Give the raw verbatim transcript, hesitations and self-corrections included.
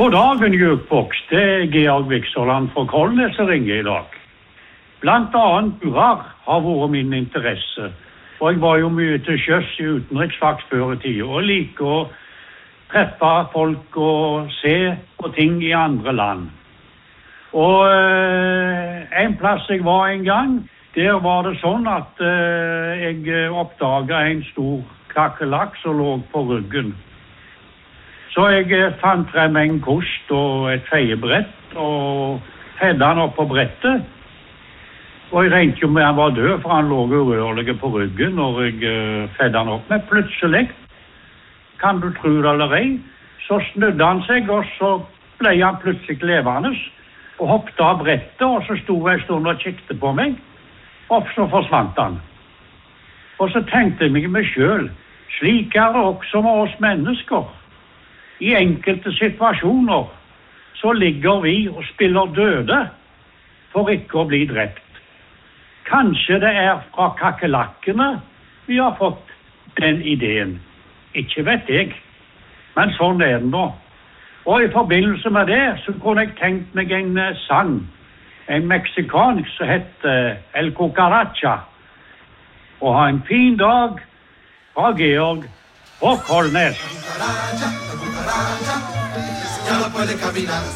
God dagen, Jukebox. Det er Georg Vikserland fra Kolnes som ringer i dag. Blant annet burar har vært min interesse. Og jeg var jo mye til sjøs i utenriksfaks før i tiden, og liker å treffe folk og se på ting i andre land. Og eh, en plass jeg var en gang, der var det sånn at eh, jeg oppdaget en stor kakerlakk som lå på ryggen. Så jeg eh, fant frem en kost og et feiebrett og fedde han opp på brettet. Og jeg regnet jo med han var død, for han lå urørlig på ryggen når jeg uh, fedde han opp. Men plutselig, kan du tro det eller ei, så snudde han seg, og så ble han plutselig levende, og hoppet av brettet, og så sto jeg en stund og kikket på meg, og så forsvant han. Og så tenkte jeg meg selv, slik er det også med oss mennesker. I enkelte situasjoner så ligger vi og spiller døde for ikke å bli drept. Kanskje det er fra kakerlakkene vi har fått den ideen. Ikke vet jeg, men sånn er det nå. Og i forbindelse med det så kunne jeg tenkt meg en uh, sang, en meksikansk som heter El Cucaracha. Og ha en fin dag fra Georg og Kolnes.